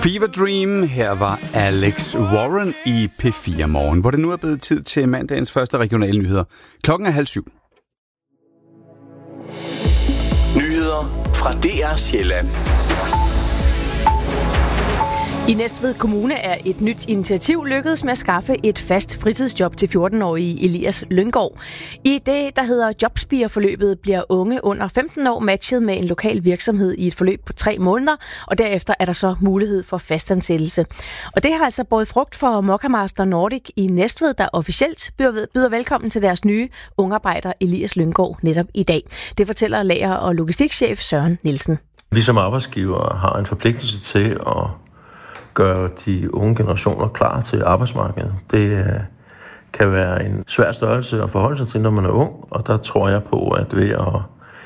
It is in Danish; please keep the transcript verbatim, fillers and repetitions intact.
Fever Dream. Her var Alex Warren i P fire Morgen, hvor det nu er blevet tid til mandagens første regionale nyheder. Klokken er halv syv. Nyheder fra D R Sjælland. I Næstved Kommune er et nyt initiativ lykkedes med at skaffe et fast fritidsjob til fjorten-årige Elias Lynggaard. I det, der hedder Jobspirer-forløbet, bliver unge under femten år matchet med en lokal virksomhed i et forløb på tre måneder, og derefter er der så mulighed for fastansættelse. Og det har altså båret frugt for Mokkamaster Nordic i Næstved, der officielt byder velkommen til deres nye ungarbejder Elias Lynggaard netop i dag. Det fortæller lager- og logistikchef Søren Nielsen. Vi som arbejdsgiver har en forpligtelse til at gøre de unge generationer klar til arbejdsmarkedet. Det kan være en svær størrelse at forholde sig til, når man er ung, og der tror jeg på, at ved at